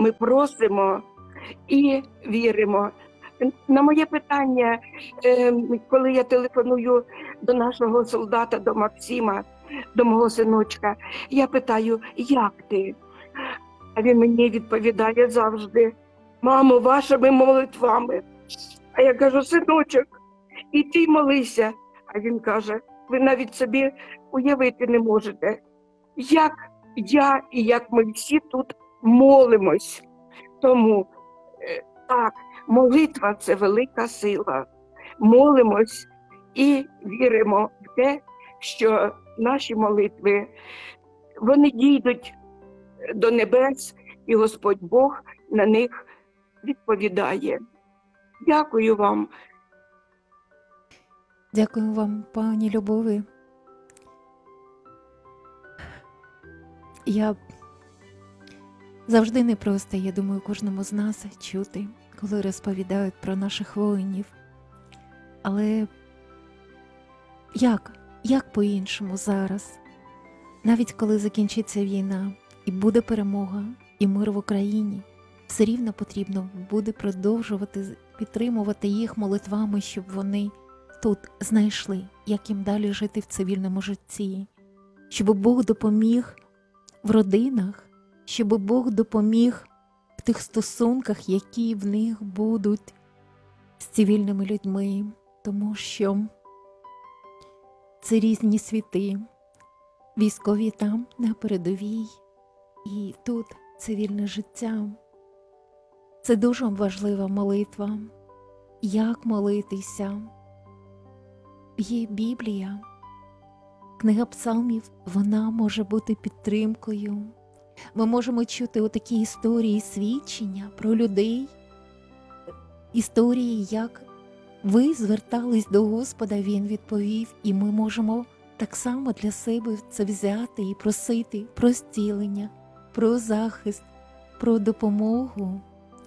ми просимо і віримо. На моє питання, коли я телефоную до нашого солдата, до Максима, до мого синочка, я питаю, як ти? А він мені відповідає завжди: мамо, вашими молитвами. А я кажу: синочок, і ти молися. А він каже: ви навіть собі уявити не можете, як я і як ми всі тут молимось. Тому так, молитва – це велика сила. Молимось і віримо в те, що наші молитви, вони дійдуть до небес, і Господь Бог на них відповідає. Дякую вам. Дякую вам, пані Любові. Я завжди непросто, я думаю, кожному з нас чути, коли розповідають про наших воїнів. Але як по-іншому зараз? Навіть коли закінчиться війна і буде перемога, і мир в Україні, все рівно потрібно буде продовжувати підтримувати їх молитвами, щоб вони тут знайшли, як їм далі жити в цивільному житті, щоб Бог допоміг в родинах, щоб Бог допоміг в тих стосунках, які в них будуть з цивільними людьми, тому що це різні світи, військові там на передовій, і тут цивільне життя. Це дуже важлива молитва. Як молитися? Є Біблія, книга псалмів, вона може бути підтримкою. Ми можемо чути отакі історії, свідчення про людей, історії, як ви звертались до Господа, Він відповів, і ми можемо так само для себе це взяти і просити про зцілення, про захист, про допомогу.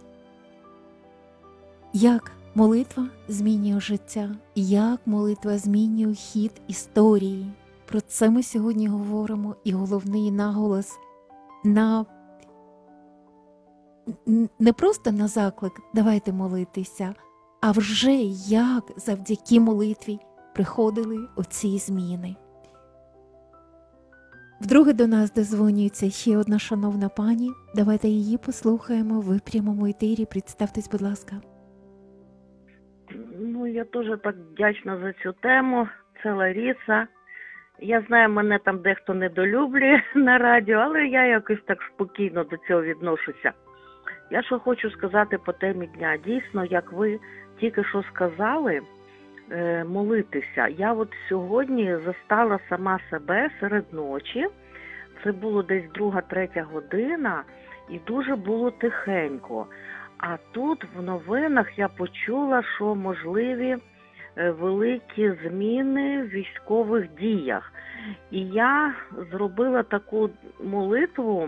Як молитва змінює життя, як молитва змінює хід історії. Про це ми сьогодні говоримо, і головний наголос не просто на заклик «давайте молитися», а вже як завдяки молитві приходили оці зміни. Вдруге до нас дозвонюється ще одна шановна пані. Давайте її послухаємо в прямому етері. Представтесь, будь ласка. Я дуже так вдячна за цю тему. Це Лариса. Я знаю, мене там дехто недолюблює на радіо, але я якось так спокійно до цього відношуся. Я що хочу сказати по темі дня. Дійсно, як ви тільки що сказали, молитися. Я от сьогодні застала сама себе серед ночі. Це було десь 2-3 година і дуже було тихенько. А тут в новинах я почула, що можливі великі зміни в військових діях. І я зробила таку молитву,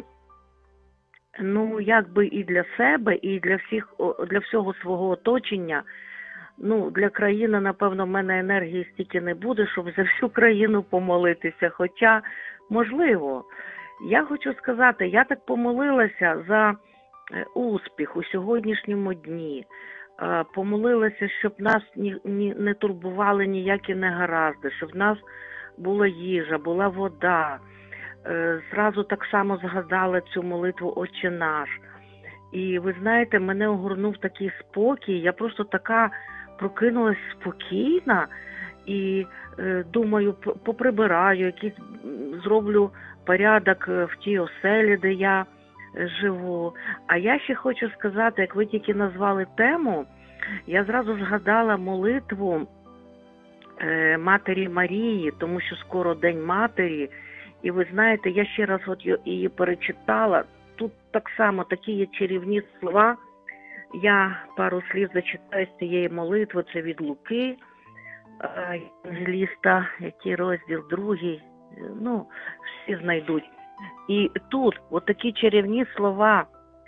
якби і для себе, і для всього свого оточення. Для країни, напевно, в мене енергії стільки не буде, щоб за всю країну помолитися. Хоча, можливо, я хочу сказати, я так помолилася за успіх у сьогоднішньому дні. Помолилася, щоб нас не турбували ніякі негаразди, щоб в нас була їжа, була вода. Зразу так само згадала цю молитву «Отче наш». І ви знаєте, мене огорнув такий спокій, я просто така прокинулась спокійна і думаю, поприбираю, зроблю порядок в тій оселі, де я живу. А я ще хочу сказати, як ви тільки назвали тему, я зразу згадала молитву Матері Марії, тому що скоро День Матері. І ви знаєте, я ще раз її перечитала. Тут так само такі є чарівні слова. Я пару слів зачитаю з цієї молитви. Це від Луки, Євангеліста, який розділ 2, всі знайдуть. І тут такі чарівні слова.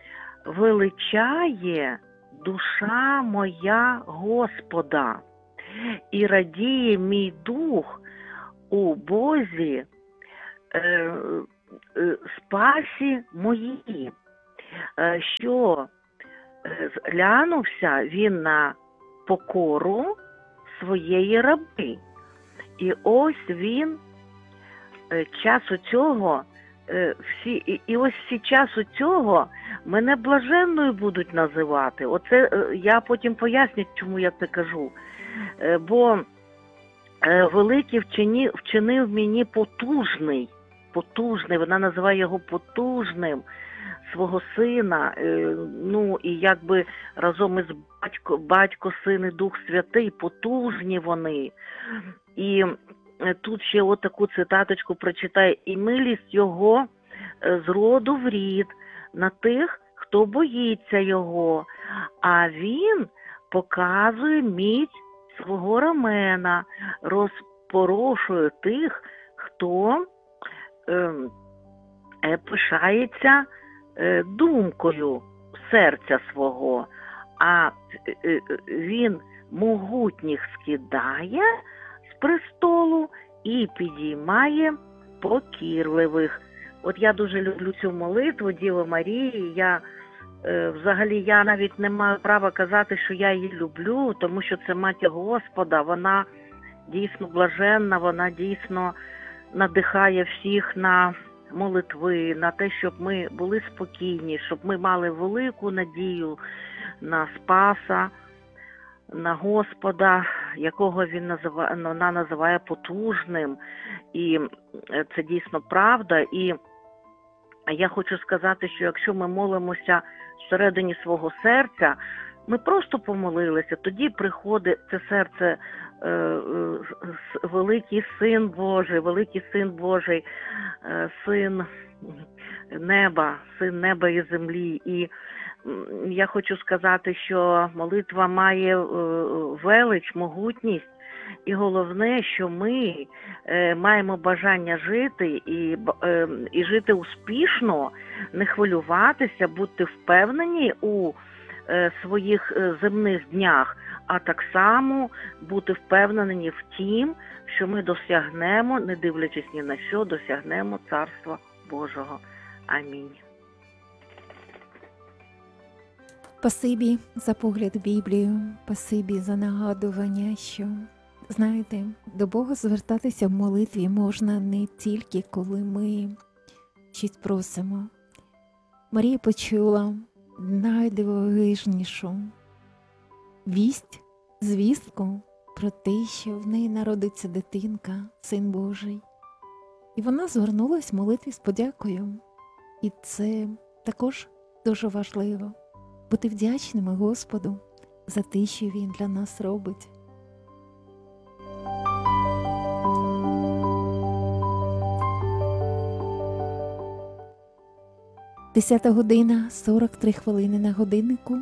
«Величає душа моя Господа, і радіє мій дух у Бозі, спасі моїй». що глянувся він на покору своєї раби. І ось він часу цього, ось всі часу цього мене блаженною будуть називати. Оце я потім поясню, чому я це кажу. Бо великий вчинив мені потужний, вона називає його потужним, свого сина, і якби разом із батько, син і Дух Святий, потужні вони. І тут ще отаку цитаточку прочитає: «І милість його з роду в рід на тих, хто боїться його, а він показує міць свого рамена, розпорошує тих, хто пишається думкою серця свого, а він могутніх скидає з престолу і підіймає покірливих». От я дуже люблю цю молитву Діви Марії. Взагалі я навіть не маю права казати, що я її люблю, тому що це Матір Господа, вона дійсно блаженна, вона дійсно надихає всіх на молитви, на те, щоб ми були спокійні, щоб ми мали велику надію на Спаса, на Господа, якого вона називає потужним. І це дійсно правда. І я хочу сказати, що якщо ми молимося всередині свого серця, ми просто помолилися, тоді приходить це серце, великий Син Божий, Син неба і землі. І я хочу сказати, що молитва має велич, могутність, і головне, що ми маємо бажання жити і жити успішно, не хвилюватися, бути впевнені у своїх земних днях, а так само бути впевнені в тім, що ми досягнемо, не дивлячись ні на що, досягнемо Царства Божого. Амінь. Спасибі за погляд в Біблію, спасибі за нагадування, що, знаєте, до Бога звертатися в молитві можна не тільки, коли ми щось просимо. Марія почула найдивовижнішу звістку про те, що в неї народиться дитинка, Син Божий. І вона звернулась в молитві з подякою. І це також дуже важливо. Бути вдячними Господу за те, що Він для нас робить. Десята година, 43 хвилини на годиннику.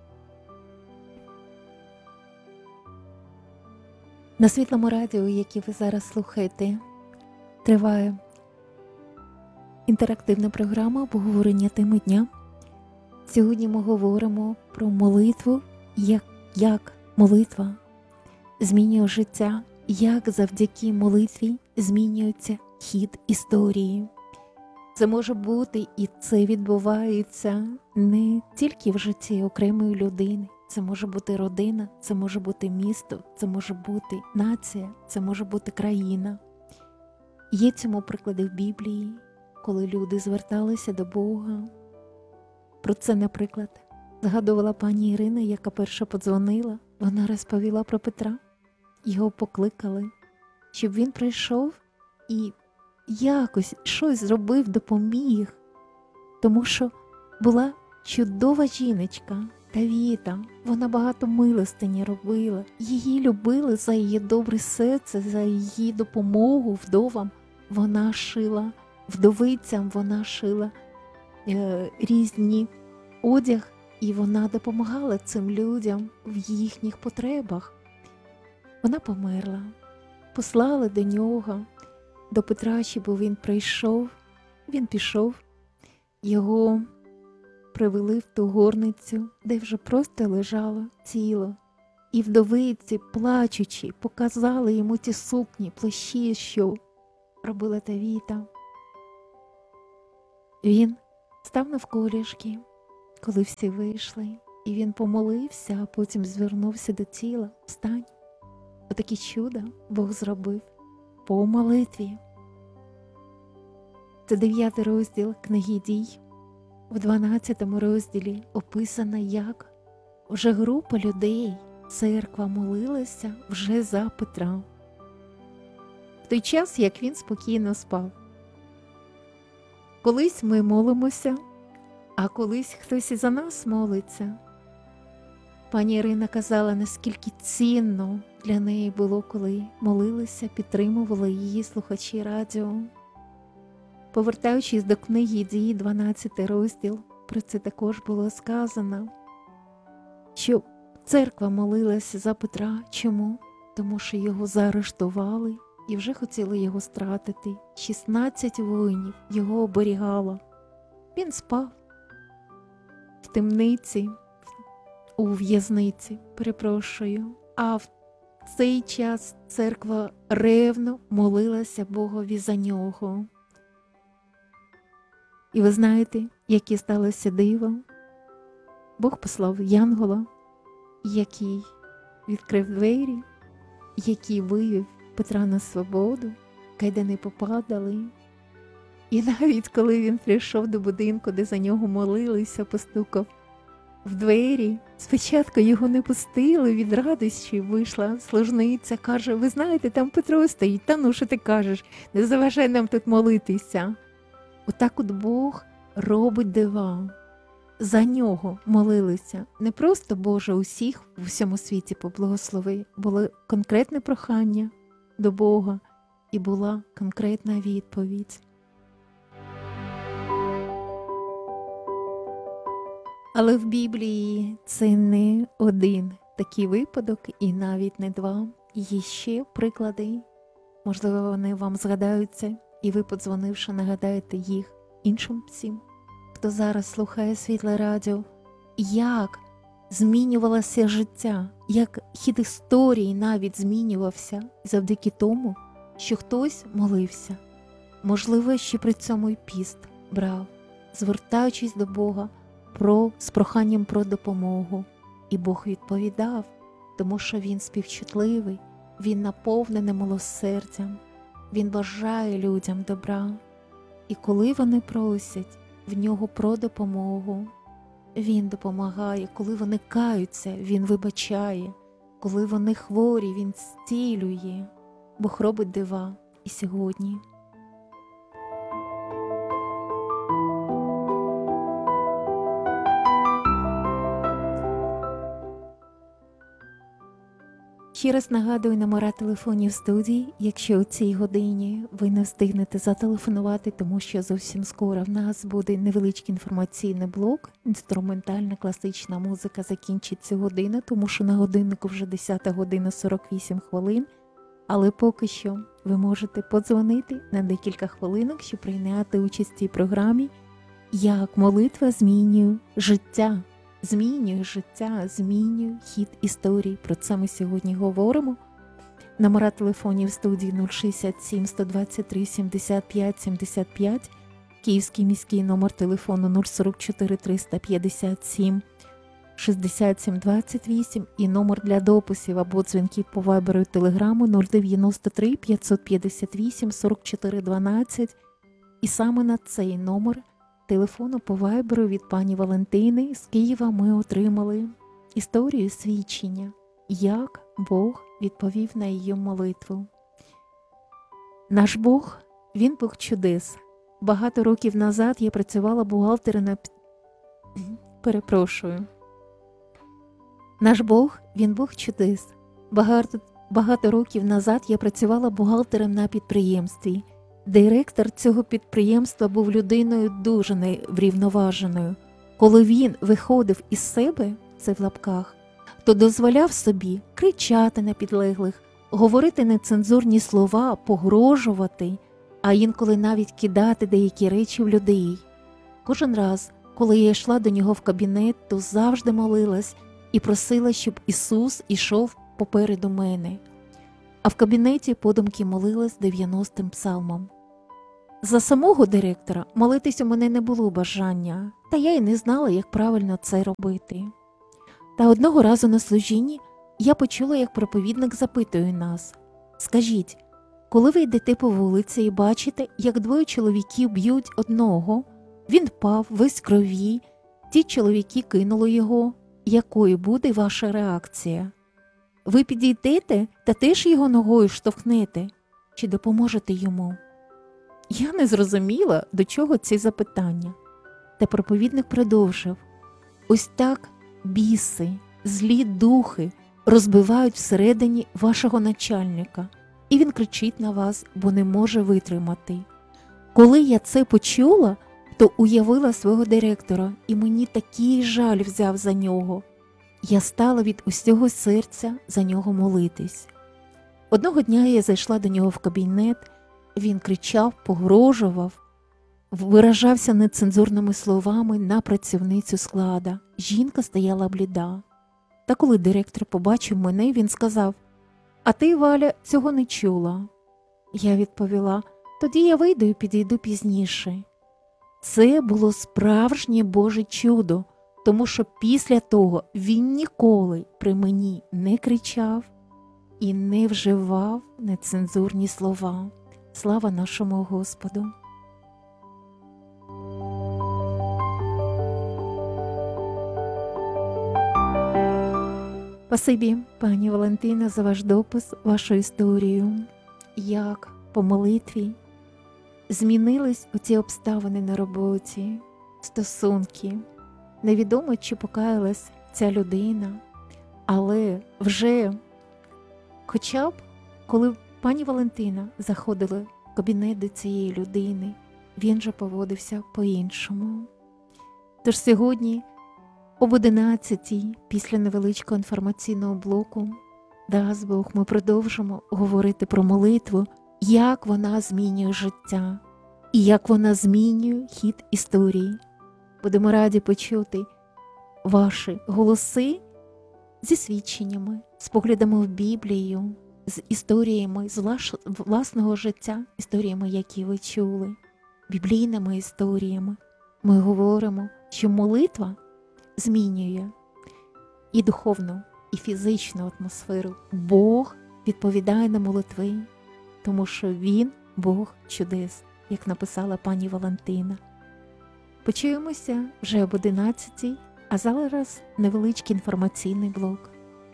На Світлому радіо, яке ви зараз слухаєте, триває інтерактивна програма обговорення теми дня. Сьогодні ми говоримо про молитву, як молитва змінює життя, як завдяки молитві змінюється хід історії. Це може бути, і це відбувається не тільки в житті окремої людини. Це може бути родина, це може бути місто, це може бути нація, це може бути країна. Є цьому приклади в Біблії, коли люди зверталися до Бога. Про це, наприклад, згадувала пані Ірина, яка перша подзвонила. Вона розповіла про Петра. Його покликали, щоб він прийшов і якось щось зробив, допоміг. Тому що була чудова жіночка, Тавіта. Вона багато милостині робила. Її любили за її добре серце, за її допомогу вдовам. Вона шила, вдовицям вона шила різні одяг, і вона допомагала цим людям в їхніх потребах. Вона померла. Послали до нього, до Петра, щоб він прийшов. Він пішов. Його привели в ту горницю, де вже просто лежало тіло. І вдовиці, плачучи, показали йому ті сукні, плащі, що робила Тавіта. Він став навколішки коли всі вийшли, і він помолився, а потім звернувся до тіла. Встань. Отакі чуда Бог зробив по молитві. Це 9 розділ книги Дій. В 12 розділі описано, як вже група людей, церква молилася вже за Петра. В той час, як він спокійно спав. Колись ми молимося, а колись хтось і за нас молиться. Пані Ірина казала, наскільки цінно для неї було, коли молилися, підтримували її слухачі радіо. Повертаючись до книги Дії, 12 розділ, про це також було сказано, що церква молилася за Петра. Чому? Тому що його заарештували і вже хотіли його стратити. 16 воїнів його оберігало. Він спав в темниці, у в'язниці, перепрошую. А в цей час церква ревно молилася Богові за нього. І ви знаєте, яке сталося диво? Бог послав янгола, який відкрив двері, який вивів Петра на свободу, кайдани попадали. І навіть коли він прийшов до будинку, де за нього молилися, постукав в двері, спочатку його не пустили, від радощі вийшла служниця, каже, ви знаєте, там Петро стоїть, та ну що ти кажеш, не заважай нам тут молитися. Отак от Бог робить дива. За нього молилися. Не просто, Боже, усіх в усьому світі поблагослови. Було конкретне прохання до Бога і була конкретна відповідь. Але в Біблії це не один такий випадок і навіть не два. Є ще приклади. Можливо, вони вам згадаються, і ви, подзвонивши, нагадаєте їх іншим всім, хто зараз слухає Світле Радіо, як змінювалося життя, як хід історії навіть змінювався завдяки тому, що хтось молився. Можливо, ще при цьому й піст брав, звертаючись до Бога з проханням про допомогу. І Бог відповідав, тому що Він співчутливий, Він наповнений милосердям, Він бажає людям добра. І коли вони просять в Нього про допомогу, Він допомагає. Коли вони каються, Він вибачає. Коли вони хворі, Він зцілює. Бог робить дива і сьогодні. Ще раз нагадую номера телефонів студії, якщо у цій годині ви не встигнете зателефонувати, тому що зовсім скоро в нас буде невеличкий інформаційний блок, інструментальна класична музика закінчить цю годину, тому що на годиннику вже 10 година 48 хвилин, але поки що ви можете подзвонити на декілька хвилинок, щоб прийняти участь в цій програмі, як молитва змінює життя. Змінює життя, змінює хід історії. Про це ми сьогодні говоримо. Номера телефонів студії 067 123 75 75, Київський міський номер телефону 044 357 67 28 і номер для дописів або дзвінків по вайберу і телеграму 093 558 44 12. І саме на цей номер телефону по вайберу від пані Валентини з Києва ми отримали історію свідчення, як Бог відповів на її молитву. Наш Бог, Він Бог чудес. Багато років назад я працювала бухгалтером на... Наш Бог, Він Бог чудес. Багато років назад я працювала бухгалтером на підприємстві. Директор цього підприємства був людиною дуже неврівноваженою. Коли він виходив із себе, це в лапках, то дозволяв собі кричати на підлеглих, говорити нецензурні слова, погрожувати, а інколи навіть кидати деякі речі в людей. Кожен раз, коли я йшла до нього в кабінет, то завжди молилась і просила, щоб Ісус ішов попереду мене. А в кабінеті подумки молилась 90-м псалмом. За самого директора молитись у мене не було бажання, та я й не знала, як правильно це робити. Та одного разу на служінні я почула, як проповідник запитує нас: «Скажіть, коли ви йдете по вулиці і бачите, як двоє чоловіків б'ють одного, він впав, весь в крові, ті чоловіки кинули його, якою буде ваша реакція? Ви підійдете та теж його ногою штовхнете? Чи допоможете йому?» Я не зрозуміла, до чого ці запитання. Та проповідник продовжив: «Ось так біси, злі духи розбивають всередині вашого начальника, і він кричить на вас, бо не може витримати». Коли я це почула, то уявила свого директора, і мені такий жаль взяв за нього. Я стала від усього серця за нього молитись. Одного дня я зайшла до нього в кабінет, він кричав, погрожував, виражався нецензурними словами на працівницю склада. Жінка стояла бліда. Та коли директор побачив мене, він сказав: «А ти, Валя, цього не чула?» Я відповіла: «Тоді я вийду і підійду пізніше». Це було справжнє Боже чудо, тому що після того він ніколи при мені не кричав і не вживав нецензурні слова. Слава нашому Господу! Спасибі, пані Валентина, за ваш допис, вашу історію. Як по молитві змінились оці обставини на роботі, стосунки. Невідомо, чи покаялась ця людина, але вже хоча б, коли пані Валентина заходила в кабінет до цієї людини, він же поводився по-іншому. Тож сьогодні об 11-й, після невеличкого інформаційного блоку, дасть Бог, ми продовжимо говорити про молитву, як вона змінює життя і як вона змінює хід історії. Будемо раді почути ваші голоси зі свідченнями, з поглядами в Біблію, з історіями з власного життя, історіями, які ви чули, біблійними історіями. Ми говоримо, що молитва змінює і духовну, і фізичну атмосферу. Бог відповідає на молитви, тому що Він – Бог чудес, як написала пані Валентина. Почуємося вже об 11-й, а зараз невеличкий інформаційний блок.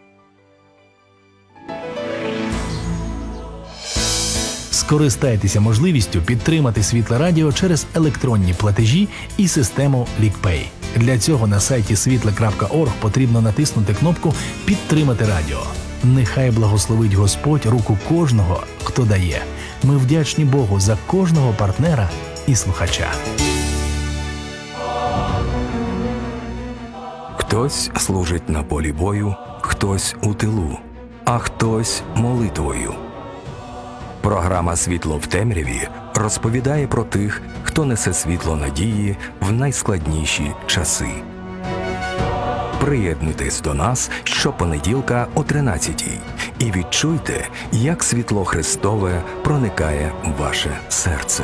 Скористайтеся можливістю підтримати Світле Радіо через електронні платежі і систему LinkPay. Для цього на сайті світле.орг потрібно натиснути кнопку «Підтримати радіо». Нехай благословить Господь руку кожного, хто дає. Ми вдячні Богу за кожного партнера і слухача. Хтось служить на полі бою, хтось у тилу, а хтось молитвою. Програма «Світло в темряві» розповідає про тих, хто несе світло надії в найскладніші часи. Приєднуйтесь до нас щопонеділка о 13-й і відчуйте, як світло Христове проникає в ваше серце.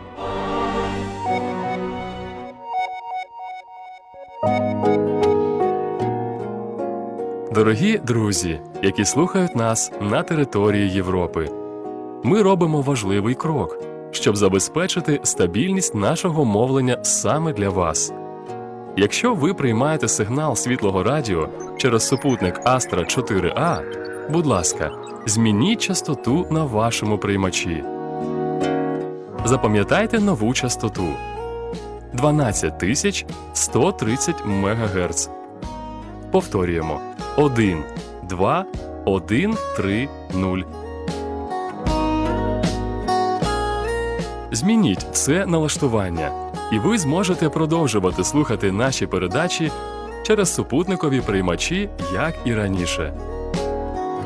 Дорогі друзі, які слухають нас на території Європи, ми робимо важливий крок, щоб забезпечити стабільність нашого мовлення саме для вас. Якщо ви приймаєте сигнал Світлого Радіо через супутник Astra 4A, будь ласка, змініть частоту на вашому приймачі. Запам'ятайте нову частоту – 12130 МГц. Повторюємо – 1, 2, 1, 3, 0. Змініть це налаштування, і ви зможете продовжувати слухати наші передачі через супутникові приймачі, як і раніше.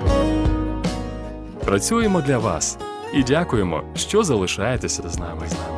Працюємо для вас і дякуємо, що залишаєтеся з нами.